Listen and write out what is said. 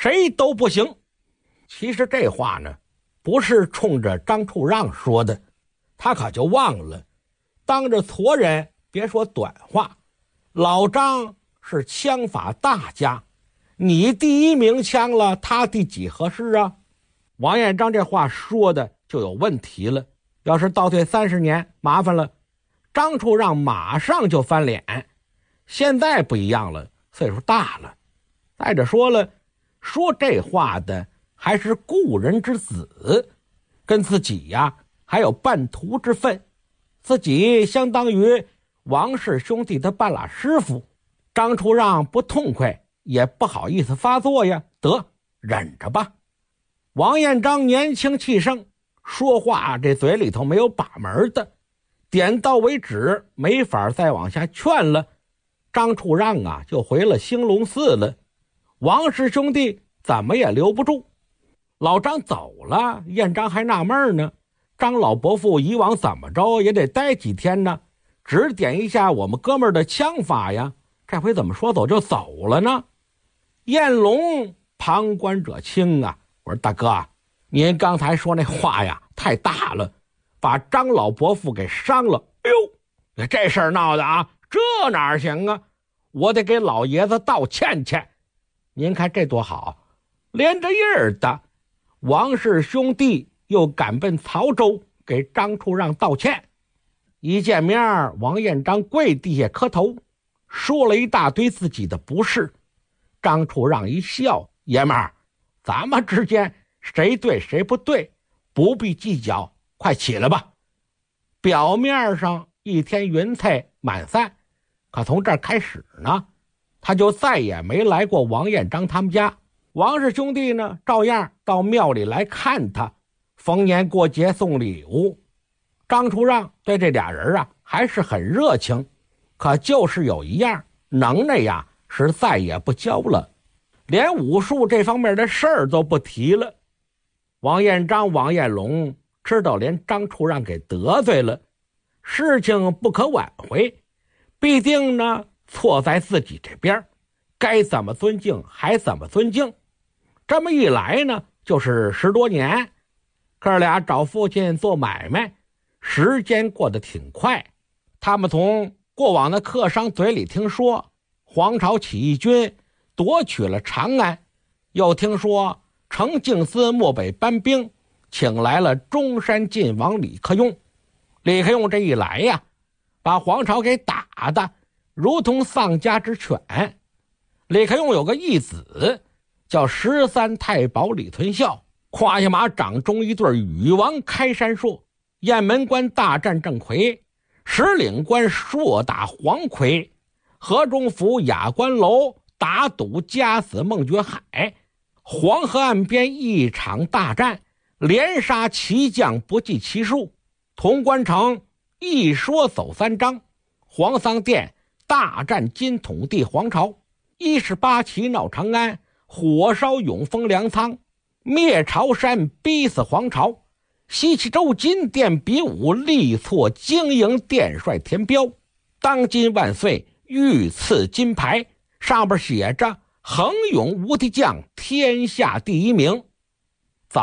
谁都不行。其实这话呢，不是冲着张处让说的，他可就忘了，当着矬人别说短话，老张是枪法大家，你第一名枪了，他第几合适啊？王彦章这话说的就有问题了，要是倒退30年，麻烦了，张处让马上就翻脸。现在不一样了，岁数大了。再者说了，说这话的还是故人之子，跟自己呀还有半途之分，自己相当于王氏兄弟的半拉师傅。张处让不痛快，也不好意思发作呀，得忍着吧。王彦章年轻气盛，说话这嘴里头没有把门的，点到为止，没法再往下劝了。张处让啊就回了兴隆寺了，王氏兄弟怎么也留不住。老张走了，彦章还纳闷呢，张老伯父以往怎么着也得待几天呢，指点一下我们哥们儿的枪法呀，这回怎么说走就走了呢？彦龙旁观者清啊，我说大哥，您刚才说那话呀太大了，把张老伯父给伤了。哎呦，这事儿闹的啊，这哪行啊，我得给老爷子道歉去。您看这多好，连着印儿的王氏兄弟又赶奔曹州给张处让道歉。一见面，王彦章跪地下磕头，说了一大堆自己的不是。张处让一笑，爷们儿，咱们之间谁对谁不对，不必计较，快起来吧。表面上一天云彩满散，可从这儿开始呢，他就再也没来过王彦章他们家。王氏兄弟呢，照样到庙里来看他，逢年过节送礼物。张处让对这俩人啊还是很热情，可就是有一样能耐呀是再也不教了，连武术这方面的事儿都不提了。王彦章、王彦龙知道连张处让给得罪了，事情不可挽回，必定呢错在自己这边，该怎么尊敬还怎么尊敬。这么一来呢，就是10多年，哥俩找父亲做买卖，时间过得挺快。他们从过往的客商嘴里听说黄巢起义军夺取了长安，又听说成敬司漠北搬兵请来了中山晋王李克用。李克用这一来呀，把黄巢给打的如同丧家之犬。李克用有个义子叫13太保李屯孝，胯下马掌中一对羽王开山槊，雁门关大战郑奎，石岭关硕打黄奎，河中府雅观楼打赌夹死孟觉海，黄河岸边一场大战，连杀骑将不计其数，潼关城一说走3章，黄桑殿大战金统帝黄巢，18旗闹长安，火烧永丰粮仓，灭朝山逼死黄巢，西岐州金殿比武力挫经营殿帅田彪，当今万岁御赐金牌，上边写着恒勇无敌将，天下第1名。